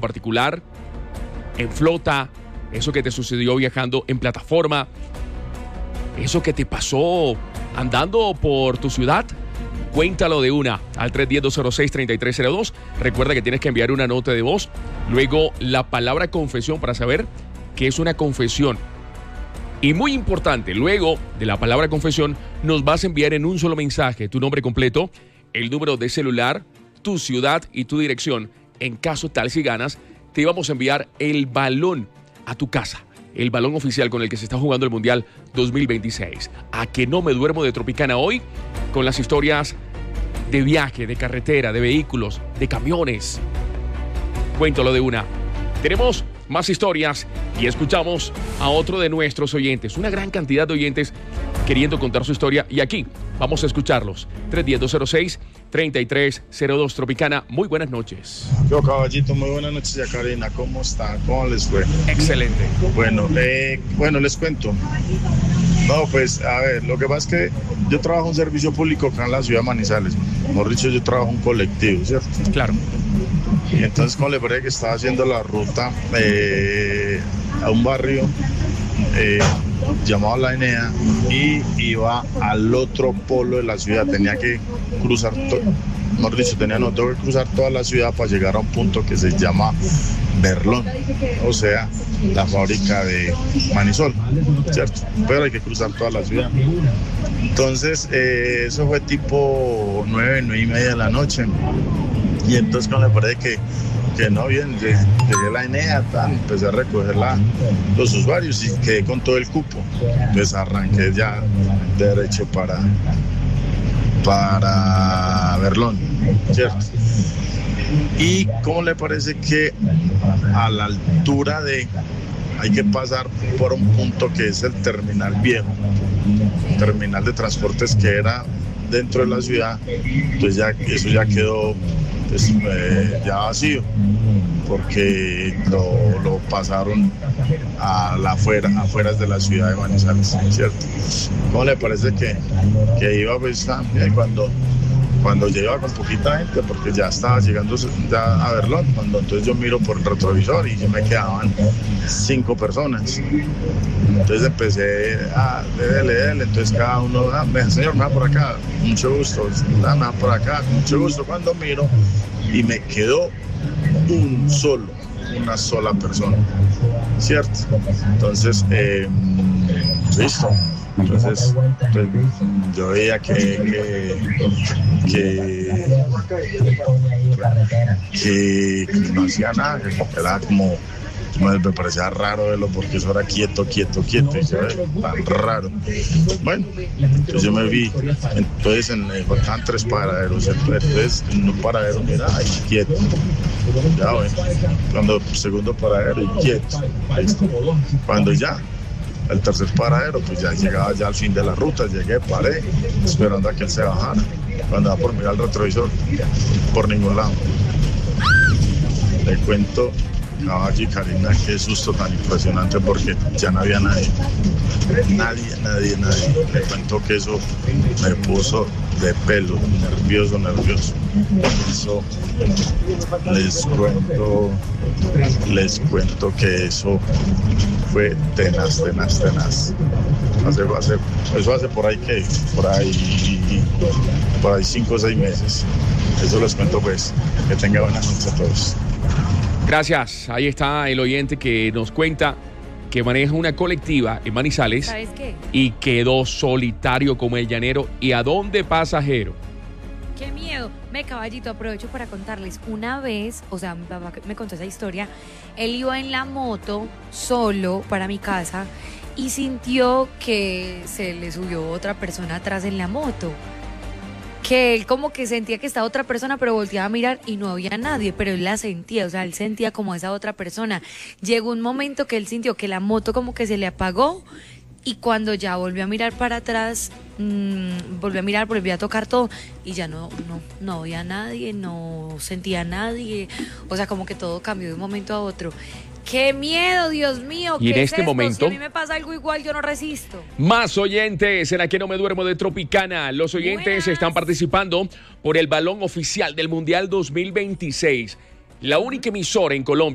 particular, en flota, eso que te sucedió viajando en plataforma, eso que te pasó andando por tu ciudad. Cuéntalo de una al 310-206-3302. Recuerda que tienes que enviar una nota de voz, luego la palabra confesión para saber qué es una confesión. Y muy importante, luego de la palabra confesión, nos vas a enviar en un solo mensaje tu nombre completo, el número de celular, tu ciudad y tu dirección. En caso tal, si ganas, te vamos a enviar el balón a tu casa. El balón oficial con el que se está jugando el Mundial 2026. ¿A que no me duermo de Tropicana hoy? Con las historias de viaje, de carretera, de vehículos, de camiones. Cuéntalo de una. Tenemos más historias y escuchamos a otro de nuestros oyentes. Una gran cantidad de oyentes queriendo contar su historia y aquí vamos a escucharlos. 310-206-3302 Tropicana. Muy buenas noches. Yo, caballito, muy buenas noches, ya Karina. ¿Cómo están? ¿Cómo les fue? Excelente. Bueno, les cuento. No, pues, a ver, lo que pasa es que yo trabajo un servicio público acá en la ciudad de Manizales. Mejor dicho, yo trabajo un colectivo, ¿cierto? Claro. Y entonces, como le parece que estaba haciendo la ruta a un barrio llamado La Enea y iba al otro polo de la ciudad, tenía que cruzar tengo que cruzar toda la ciudad para llegar a un punto que se llama Berlón, o sea, la fábrica de Manisol, ¿cierto? Pero hay que cruzar toda la ciudad. Entonces, eso fue tipo 9:30 de la noche. Y entonces, cuando le parece que no, bien, llegué a La Enea, empecé a recoger los usuarios y quedé con todo el cupo. Entonces arranqué ya derecho para Berlón, ¿cierto? Y cómo le parece que a la altura hay que pasar por un punto que es el terminal viejo, terminal de transportes que era dentro de la ciudad, pues ya eso ya quedó ya vacío, porque lo pasaron a la afueras de la ciudad de Manizales, ¿cierto? ¿Cómo le parece que iba pues cuando llegaba con poquita gente, porque ya estaba llegando ya a Berlón, entonces yo miro por el retrovisor y me quedaban 5 personas. Entonces empecé a dele, entonces cada uno, señor, me va por acá, mucho gusto, me va por acá, mucho gusto. Cuando miro y me quedó una sola persona, ¿cierto? Entonces, listo. Entonces, pues, yo veía que no hacía nada, que era como me parecía raro verlo porque eso era quieto, y eso era tan raro. Bueno, entonces yo me vi, entonces faltaban 3 paraderos, entonces en un paradero, mira, ahí quieto. Ya bueno, cuando segundo paradero y quieto, listo. Cuando ya el tercer paradero, pues ya llegaba ya al fin de la ruta, llegué, paré, esperando a que él se bajara. Cuando va por mirar el retrovisor, por ningún lado. Le cuento, caballo y Karina, qué susto tan impresionante porque ya no había nadie. Nadie. Le cuento que eso me puso de pelo, nervioso. Eso, les cuento que eso fue tenaz. Eso hace por ahí 5 o 6 meses. Eso les cuento pues. Que tengan buenas noches a todos. Gracias. Ahí está el oyente que nos cuenta que maneja una colectiva en Manizales. ¿Sabes qué? Y quedó solitario como el llanero. ¿Y a dónde pasajero? ¡Qué miedo! Caballito, aprovecho para contarles. Una vez, o sea, mi papá me contó esa historia, él iba en la moto solo para mi casa y sintió que se le subió otra persona atrás en la moto. Que él como que sentía que estaba otra persona, pero volteaba a mirar y no había nadie, pero él la sentía, o sea, él sentía como esa otra persona. Llegó un momento que él sintió que la moto como que se le apagó y cuando ya volvió a mirar para atrás, volvió a tocar todo y ya no había nadie, no sentía a nadie, o sea, como que todo cambió de un momento a otro. ¡Qué miedo, Dios mío! Y ¿qué en es este esto? momento, Si a mí me pasa algo igual, yo no resisto. Más oyentes en ¿A que no me duermo de Tropicana? Los oyentes Buenas. están participando por el balón oficial del Mundial 2026. La única emisora en Colombia